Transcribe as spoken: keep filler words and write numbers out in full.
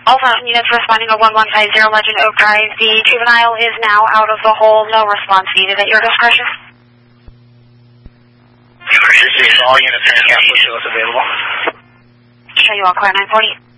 All Fountain units responding to one one five zero Legend Oak Drive. The juvenile is now out of the hole. No response needed at your discretion. This is all units in Capital Show is available. Show you all car nine forty.